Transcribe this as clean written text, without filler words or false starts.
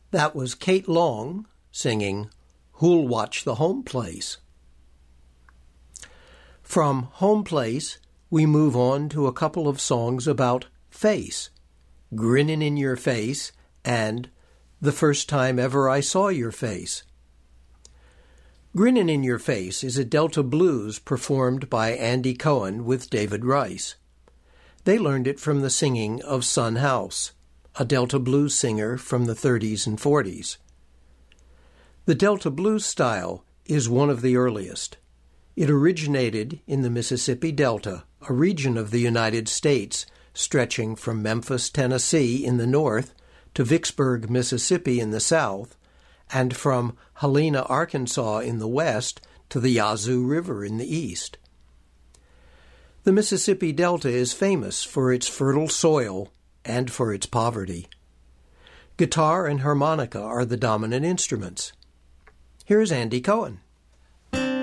That was Kate Long singing Who'll Watch the Home Place. From Home Place, we move on to a couple of songs about face, Grinnin' in Your Face and The First Time Ever I Saw Your Face. Grinnin' in Your Face is a Delta blues performed by Andy Cohen with David Rice. They learned it from the singing of Son House, a Delta blues singer from the 30s and 40s. The Delta blues style is one of the earliest. It originated in the Mississippi Delta, a region of the United States stretching from Memphis, Tennessee in the north to Vicksburg, Mississippi in the south, and from Helena, Arkansas in the west to the Yazoo River in the east. The Mississippi Delta is famous for its fertile soil and for its poverty. Guitar and harmonica are the dominant instruments. Here's Andy Cohen.